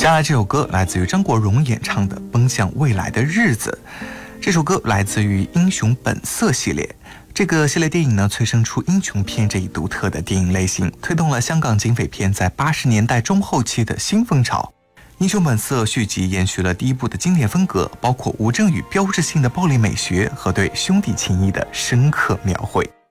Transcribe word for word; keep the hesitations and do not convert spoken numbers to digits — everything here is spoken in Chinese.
接下来这首歌来自于张国荣演唱的《奔向未来的日子》。这首歌来自于《英雄本色》系列。这个系列电影呢，催生出英雄片这一独特的电影类型，推动了香港警匪片在八十年代中后期的新风潮。《英雄本色》续集延续了第一部的经典风格，包括吴镇宇标志性的暴力美学和对兄弟情谊的深刻描绘。